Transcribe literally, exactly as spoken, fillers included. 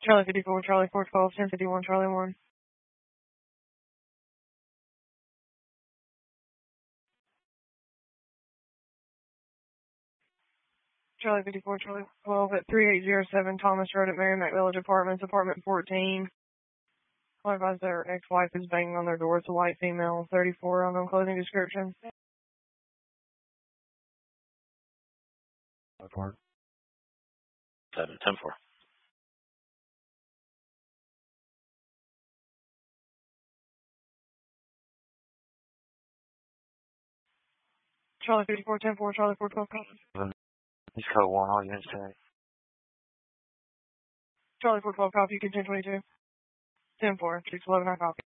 Charlie fifty-four, Charlie four twelve, ten fifty-one, Charlie one. Charlie fifty-four, Charlie twelve at three eight zero seven Thomas Road at Merrimack Village Apartments, apartment fourteen. Clarify their ex-wife is banging on their door. It's a white female, thirty-four, unknown clothing description. Four. Seven, ten four. Charlie fifty-four, ten four, Charlie four twelve, copy. He's code one, all units today. Charlie four twelve, copy, you can ten twenty-two. ten four, six eleven, I copy.